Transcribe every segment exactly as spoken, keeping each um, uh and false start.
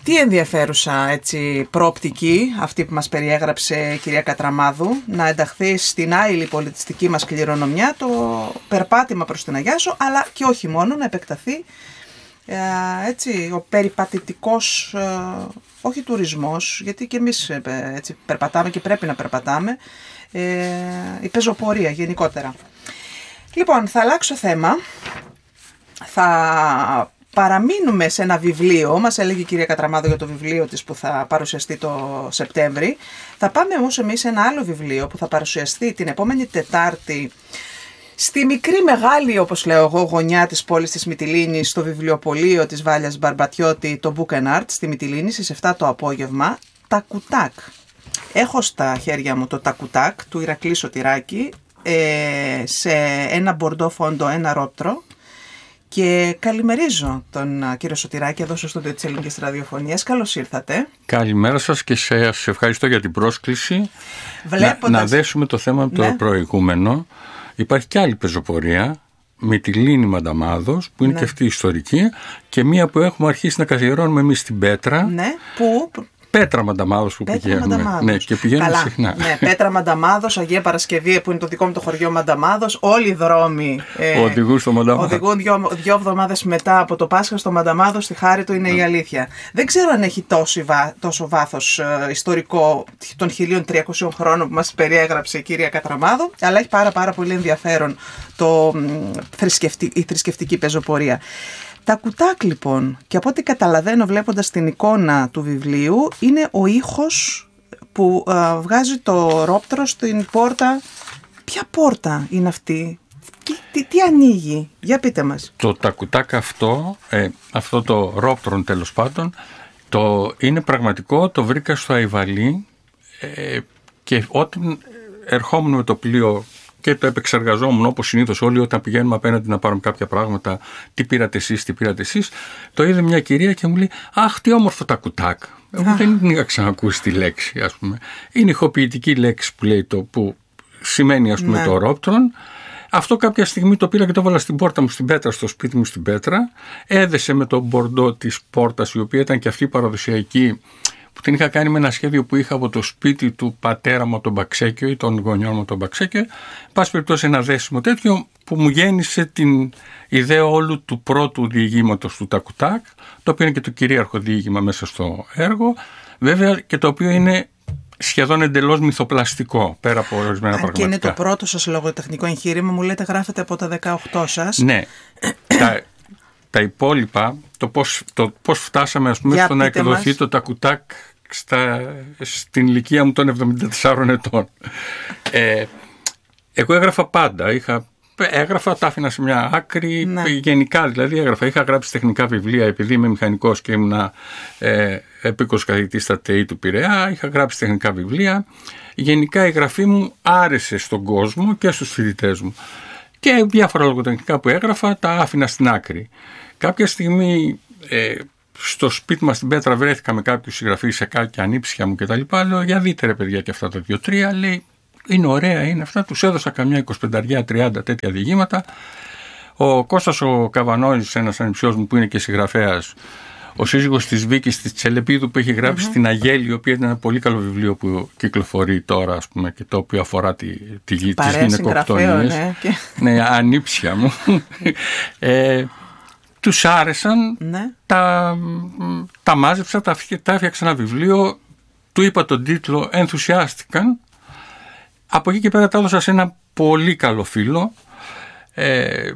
Τι ενδιαφέρουσα έτσι, προοπτική αυτή που μας περιέγραψε η κυρία Κατραμάδου, να ενταχθεί στην άειλη πολιτιστική μας κληρονομιά το περπάτημα προς την Αγιά Σου, αλλά και όχι μόνο, να επεκταθεί ε, έτσι, ο περιπατητικός, ε, όχι τουρισμός, γιατί και εμείς ε, έτσι, περπατάμε και πρέπει να περπατάμε, ε, η πεζοπορία γενικότερα. Λοιπόν, θα αλλάξω θέμα, θα παραμείνουμε σε ένα βιβλίο, μας έλεγε η κυρία Κατραμάδου για το βιβλίο της που θα παρουσιαστεί το Σεπτέμβρη. Θα πάμε όμως εμείς σε ένα άλλο βιβλίο που θα παρουσιαστεί την επόμενη Τετάρτη στη μικρή μεγάλη, όπως λέω εγώ, γωνιά της πόλης της Μυτιλήνης, στο βιβλιοπωλείο της Βάλιας Μπαρμπατιώτη, το Book and Art στη Μυτιλήνη, στις επτά το απόγευμα, Τακουτάκ. Έχω στα χέρια μου το Τακουτάκ του Ηρακλή Σωτηράκη, ε, σε ένα μπορντό φόντο, ένα ρόπτρο. Και καλημερίζω τον κύριο Σωτηράκη εδώ στο στούντιο της Ελληνικής Ραδιοφωνίας. Καλώς ήρθατε. Καλημέρα σας και σας ευχαριστώ για την πρόσκληση. Βλέποντας... Να, να δέσουμε το θέμα από ναι. το προηγούμενο. Υπάρχει και άλλη πεζοπορία, Μυτιλήνη Μανταμάδος, που είναι ναι. και αυτή η ιστορική, και μία που έχουμε αρχίσει να καθιερώνουμε εμείς στην Πέτρα. Ναι, που... Πέτρα Μανταμάδος που Πέτρα πηγαίνουμε. Μανταμάδος. Ναι, και πηγαίνουμε Καλά. συχνά. Ναι, Πέτρα Μανταμάδος, Αγία Παρασκευή που είναι το δικό μου το χωριό Μανταμάδος. Όλοι οι δρόμοι ε, οδηγούν στο Μανταμάδο. Οδηγούν δύο, δύο εβδομάδες μετά από το Πάσχα στο Μανταμάδο, στη χάρη του είναι mm. η αλήθεια. Δεν ξέρω αν έχει τόσο, βά, τόσο βάθος ε, ιστορικό των χίλια τριακοσίων χρόνων που μας περιέγραψε η κυρία Κατραμάδου, αλλά έχει πάρα, πάρα πολύ ενδιαφέρον το, θρησκευτι, η θρησκευτική πεζοπορία. Τακουτάκ λοιπόν, και από ό,τι καταλαβαίνω βλέποντας την εικόνα του βιβλίου, είναι ο ήχος που α, βγάζει το ρόπτρο στην πόρτα. Ποια πόρτα είναι αυτή, τι, τι, τι ανοίγει, για πείτε μας. Το Τακουτάκ αυτό, ε, αυτό το ρόπτρο τέλος πάντων, το είναι πραγματικό, το βρήκα στο Αϊβαλί ε, και όταν ερχόμουν με το πλοίο και το επεξεργαζόμουν όπως συνήθως όλοι όταν πηγαίνουμε απέναντι να πάρουμε κάποια πράγματα, τι πήρατε εσείς, τι πήρατε εσείς, το είδε μια κυρία και μου λέει «Αχ, τι όμορφο Τακουτάκ». Εγώ δεν είχα ξανακούσει τη λέξη, ας πούμε. Είναι ηχοποιητική λέξη που λέει το, που σημαίνει ας πούμε ναι. το ρόπτρον. Αυτό κάποια στιγμή το πήρα και το έβαλα στην πόρτα μου στην Πέτρα, στο σπίτι μου στην Πέτρα. Έδεσε με τον μπορντό της πόρτας, η οποία ήταν και αυτή παραδοσιακή, που την είχα κάνει με ένα σχέδιο που είχα από το σπίτι του πατέρα μου τον Μπαξέκιο ή των γονιών μου τον Μπαξέκιο. Πάση περιπτώσει ένα δέσιμο τέτοιο που μου γέννησε την ιδέα όλου του πρώτου διηγήματος του Τακουτάκ, το οποίο είναι και το κυρίαρχο διήγημα μέσα στο έργο, βέβαια, και το οποίο είναι σχεδόν εντελώς μυθοπλαστικό, πέρα από ορισμένα πραγματικά. Και είναι το πρώτο σας λογοτεχνικό εγχείρημα, μου λέτε γράφετε από τα δεκαοκτώ σας. Ναι, τα, τα υπόλοιπα, το πώς, το πώς φτάσαμε ας πούμε για στο να εκδοθεί μας το Τακουτάκ στα, στην ηλικία μου των εβδομήντα τεσσάρων ετών. Ε, εγώ έγραφα πάντα, είχα, έγραφα, τα άφηνα σε μια άκρη, ναι. γενικά δηλαδή έγραφα. Είχα γράψει τεχνικά βιβλία επειδή είμαι μηχανικός και ήμουν ε, επίκος καθηγητής στα ΤΕΙ του Πειραιά, είχα γράψει τεχνικά βιβλία. Γενικά η γραφή μου άρεσε στον κόσμο και στους φοιτητές μου. Και διάφορα λογοτεχνικά που έγραφα τα άφηνα στην άκρη. Κάποια στιγμή ε, στο σπίτι μας στην Πέτρα βρέθηκα με κάποιους συγγραφείς σε κάποια ανήψια μου κτλ. Λέω για δείτε ρε παιδιά και αυτά τα δύο-τρία. Λέει είναι ωραία, είναι αυτά. Τους έδωσα καμιά εικοσιπέντε τριάντα τέτοια διηγήματα. Ο Κώστας ο Καβανόης, ένας ανιψιός μου που είναι και συγγραφέας, ο σύζυγος της Βίκης της Τσελεπίδου που έχει γράψει mm-hmm. την Αγέλη, η οποία είναι ένα πολύ καλό βιβλίο που κυκλοφορεί τώρα ας πούμε, και το οποίο αφορά τη, τη γη της γυναικοκτονίας. Ναι, και... ναι, ανήψια μου. ε, τους άρεσαν, ναι. τα, τα μάζεψα, τα, τα έφτιαξα ένα βιβλίο, του είπα τον τίτλο, ενθουσιάστηκαν. Από εκεί και πέρα τα έδωσα σε ένα πολύ καλό φίλο, ε,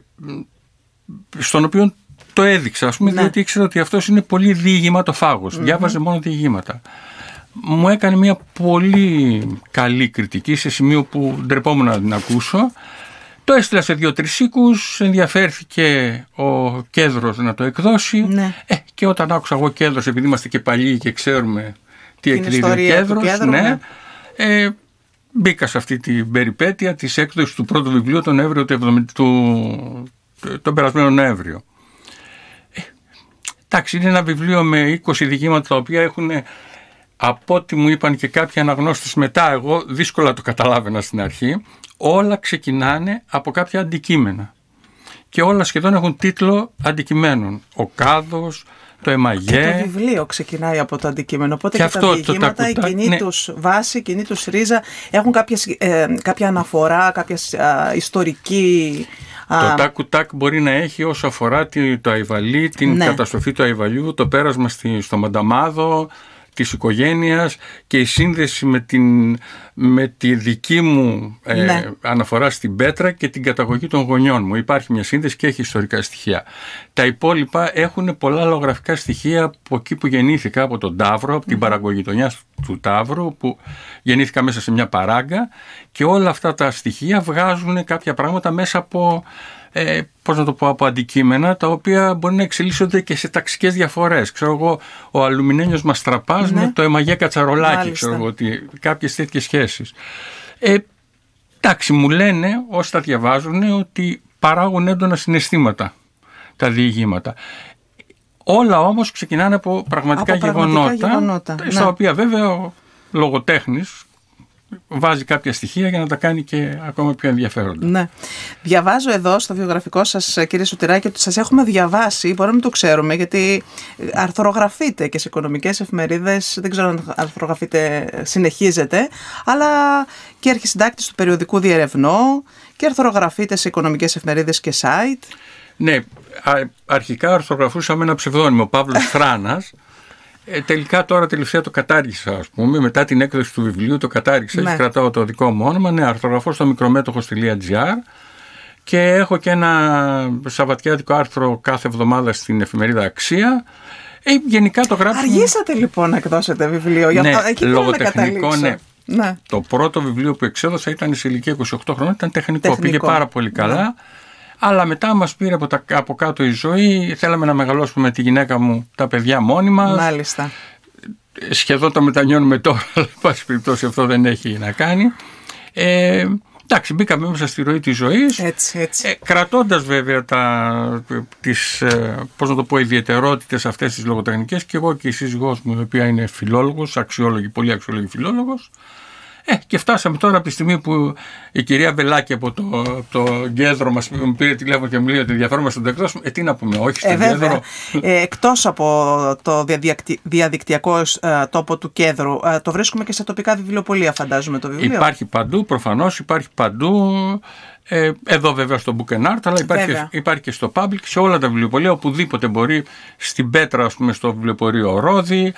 στον οποίο το έδειξα, ας πούμε, ναι. διότι ήξερα ότι αυτός είναι πολύ διηγηματοφάγος, mm-hmm. διάβαζε μόνο διηγήματα. Μου έκανε μια πολύ καλή κριτική σε σημείο που ντρεπόμουν να την ακούσω. Το έστειλα σε δύο-τρεις οίκους, ενδιαφέρθηκε ο Κέδρος να το εκδώσει. Ναι. Ε, και όταν άκουσα εγώ Κέδρος, επειδή είμαστε και παλιοί και ξέρουμε τι εκδίδει ο Κέδρος, Κέδρο, ναι, ναι. Ε, μπήκα σε αυτή την περιπέτεια της έκδοσης του πρώτου βιβλίου τον, Νοέμβριο, του, του, τον περασμένο Νοέμβριο. Ε, εντάξει, είναι ένα βιβλίο με είκοσι διηγήματα τα οποία έχουν, από ό,τι μου είπαν και κάποιοι αναγνώστες μετά, εγώ δύσκολα το καταλάβαινα στην αρχή, όλα ξεκινάνε από κάποια αντικείμενα και όλα σχεδόν έχουν τίτλο αντικειμένων. Ο Κάδος, το εμαγέ. Και το βιβλίο ξεκινάει από το αντικείμενο. Οπότε και, και αυτό, τα διηγήματα, η κοινή ναι. τους βάση, η κοινή τους ρίζα έχουν κάποιες, ε, κάποια αναφορά, κάποια ε, ιστορική. Το τάκου-τάκ μπορεί να έχει όσο αφορά το Αϊβαλί, την ναι. καταστροφή του Αϊβαλιού, το πέρασμα στη, στο Μανταμάδο, της οικογένειας και η σύνδεση με, την, με τη δική μου ε, ναι. αναφορά στην Πέτρα και την καταγωγή των γονιών μου. Υπάρχει μια σύνδεση και έχει ιστορικά στοιχεία. Τα υπόλοιπα έχουν πολλά λογογραφικά στοιχεία από εκεί που γεννήθηκα, από τον Ταύρο, από την mm-hmm. παραγωγητονιά του Ταύρου, που γεννήθηκα μέσα σε μια παράγκα, και όλα αυτά τα στοιχεία βγάζουν κάποια πράγματα μέσα από... Ε, πώς να το πω, από αντικείμενα τα οποία μπορεί να εξελίσσονται και σε ταξικές διαφορές. Ξέρω εγώ, ο αλουμινένιος μαστραπάς ναι. με το εμαγέ κατσαρολάκι, μάλιστα. ξέρω εγώ, ότι, κάποιες τέτοιες σχέσεις. Ε, εντάξει, μου λένε όσοι τα διαβάζουν ότι παράγουν έντονα συναισθήματα τα διηγήματα. Όλα όμως ξεκινάνε από πραγματικά, από πραγματικά γεγονότα, γεγονότα, στα ναι. οποία βέβαια ο λογοτέχνης βάζει κάποια στοιχεία για να τα κάνει και ακόμα πιο ενδιαφέροντα. Ναι. Διαβάζω εδώ στο βιογραφικό σας, κύριε Σωτηράκη, ότι σας έχουμε διαβάσει, μπορεί να μην το ξέρουμε, γιατί αρθρογραφείτε και σε οικονομικές εφημερίδες, δεν ξέρω αν αρθρογραφείτε, συνεχίζετε, αλλά και αρχισυντάκτης του περιοδικού Διερευνώ και αρθρογραφείτε σε οικονομικές εφημερίδες και site. Ναι, αρχικά αρθρογραφούσα με ένα ψευδόνυμο, Παύλος Θράνας. Ε, τελικά τώρα τελευταία το κατάργησα, ας πούμε, μετά την έκδοση του βιβλίου το κατάργησα, ναι. και κρατάω το δικό μου όνομα, ναι, αρθρογραφώ στο μικρομέτωχος τελεία τζι άρ και έχω και ένα σαββατιάτικο άρθρο κάθε εβδομάδα στην εφημερίδα Αξία. Ε, γενικά το γράψιμο... Αργήσατε λοιπόν να εκδώσετε βιβλίο, για ναι, εκεί λογοτεχνικό, ναι. ναι. Το πρώτο βιβλίο που εξέδωσα ήταν σε ηλικία είκοσι οκτώ χρόνων, ήταν τεχνικό, τεχνικό. Πήγε πάρα πολύ καλά. Ναι. Αλλά μετά μας πήρε από, τα, από κάτω η ζωή, θέλαμε να μεγαλώσουμε με τη γυναίκα μου τα παιδιά μόνοι μας. Μάλιστα. Σχεδόν το μετανιώνουμε τώρα, αλλά εν πάση περιπτώσει αυτό δεν έχει να κάνει. Ε, εντάξει, μπήκαμε μέσα στη ροή της ζωής, έτσι, έτσι. Ε, κρατώντας βέβαια τα, τις, πώς να το πω, ιδιαιτερότητες αυτές τις λογοτεχνικές, και εγώ και η σύζυγός μου, η οποία είναι φιλόλογος, αξιόλογη, πολύ αξιόλογη φιλόλογος. Ε, και φτάσαμε τώρα από τη στιγμή που η κυρία Βελάκη από το, το Κέντρο μας μου πήρε τηλέφωνο και μου λέει ότι ενδιαφέρομαστε στον τεκτό. Ε, τι να πούμε, όχι στον ε, Κέντρο. Ε, εκτός από το διαδικτυακό ε, τόπο του Κέντρου, ε, το βρίσκουμε και σε τοπικά βιβλιοπωλεία, φαντάζομαι, το βιβλίο. Υπάρχει παντού, προφανώς υπάρχει παντού. Ε, εδώ βέβαια στο Book and Art, αλλά υπάρχει, υπάρχει και στο Public, σε όλα τα βιβλιοπωλεία, οπουδήποτε μπορεί. Στην Πέτρα, ας πούμε, στο βιβλιοπωλείο Ρόδι,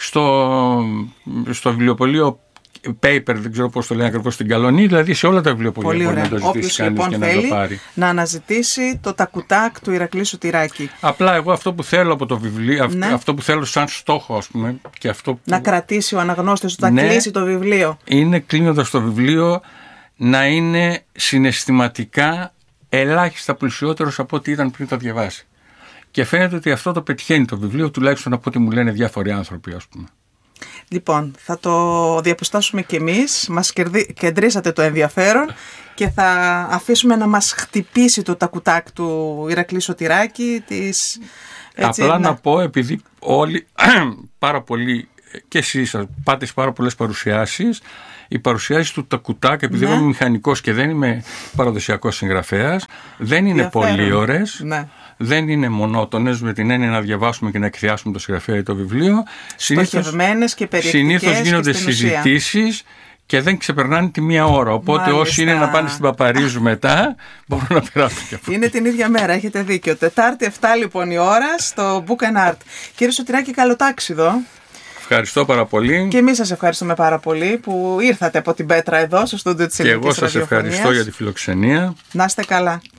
στο, στο βιβλιοπωλείο Paper, δεν ξέρω πώς το λένε ακριβώς, στην Καλονή, δηλαδή σε όλα τα βιβλιοπωλεία μπορεί να το ζητήσει κανείς λοιπόν και να το πάρει. Να αναζητήσει το τακουτάκ του Ηρακλή Σωτηράκη. Απλά εγώ αυτό που θέλω από το βιβλίο, ναι. αυτό που θέλω σαν στόχο, ας πούμε, και αυτό που... να κρατήσει ο αναγνώστης του, να ναι, κλείσει το βιβλίο. Είναι, κλείνοντας το βιβλίο, να είναι συναισθηματικά ελάχιστα πλουσιότερος από ό,τι ήταν πριν το διαβάσει. Και φαίνεται ότι αυτό το πετυχαίνει το βιβλίο, τουλάχιστον από ό,τι μου λένε διάφοροι άνθρωποι, ας πούμε. Λοιπόν, θα το διαπιστώσουμε κι εμείς, μας κεντρήσατε το ενδιαφέρον και θα αφήσουμε να μας χτυπήσει το τακουτάκ του Ηρακλή Σωτηράκη. Της, έτσι, απλά να... να πω, επειδή όλοι πάρα πολύ, και εσείς πάτε σε πάρα πολλές παρουσιάσεις, οι παρουσιάσεις του τακουτάκ, επειδή ναι. είμαι μηχανικός και δεν είμαι παραδοσιακός συγγραφέας, δεν είναι πολύ ώρες. Ναι. Δεν είναι μονότονες, με την έννοια να διαβάσουμε και να εκθιάσουμε το συγγραφέα ή το βιβλίο. Στοχευμένες και περιεκτικές. Συνήθως γίνονται συζητήσεις και δεν ξεπερνάνε τη μία ώρα. Οπότε μάλιστα, όσοι είναι να πάνε στην Παπαρίζου μετά, μπορούν να περάσουν και αυτό. Είναι την ίδια μέρα, έχετε δίκιο. Τετάρτη εφτά λοιπόν η ώρα στο Book and Art. Κύριε Σωτηράκη, καλό τάξιδο. Ευχαριστώ πάρα πολύ. Και εμείς σας ευχαριστούμε πάρα πολύ που ήρθατε από την Πέτρα εδώ στο στούντιο της Ελληνικής Ραδιοφωνίας. Και εγώ σας ευχαριστώ για τη φιλοξενία. Να είστε καλά.